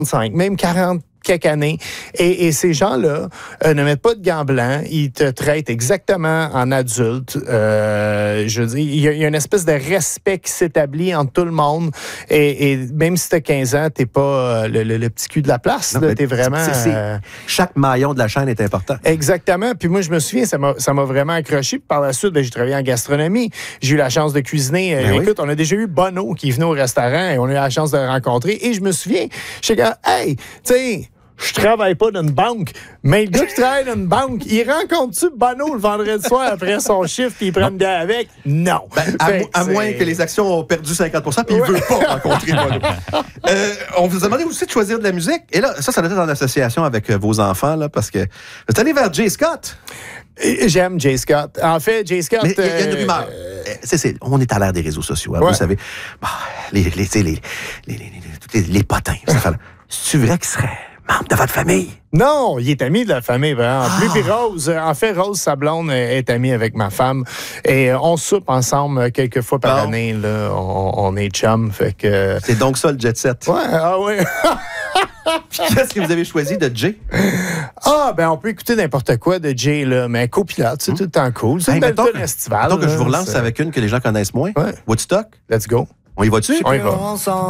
même 40 quelques années. Et ces gens-là ne mettent pas de gants blancs. Ils te traitent exactement en adulte. Je veux dire, il y a une espèce de respect qui s'établit entre tout le monde. Et même si tu as 15 ans, tu n'es pas le petit cul de la place. Tu es vraiment... Chaque maillon de la chaîne est important. Exactement. Puis moi, je me souviens, ça m'a vraiment accroché. Puis par la suite, j'ai travaillé en gastronomie. J'ai eu la chance de cuisiner. Écoute, on a déjà eu Bono qui est venu au restaurant et on a eu la chance de le rencontrer. Et je me souviens, je suis hey, tu sais... Je travaille pas dans une banque, mais le gars qui travaille dans une banque, il rencontre-tu Bono le vendredi soir après son chiffre puis il prend une bière avec? Non. À moins que les actions ont perdu 50% puis il veut pas rencontrer Bono. On vous a demandé aussi de choisir de la musique. Et là, ça doit être en association avec vos enfants, là, parce que vous êtes allé vers Jay Scott. J'aime Jay Scott. En fait, Jay Scott... Mais il y a une rumeur. On est à l'ère des réseaux sociaux. Hein, vous savez, les potins. C'est vrai qu'il serait... membre de votre famille? Non, il est ami de la famille, vraiment. Puis Rose, en fait, Rose, sa blonde, est amie avec ma femme. Et on soupe ensemble quelques fois par année. Là. On est chum, fait que... C'est donc ça, le jet set? Ouais. Qu'est-ce que vous avez choisi de Jay? On peut écouter n'importe quoi de Jay, là, mais copilote, c'est tout le temps cool. C'est une belle tune estivale. Mettons que je vous relance avec une que les gens connaissent moins. Woodstock. Let's go. On y va-tu? On y va.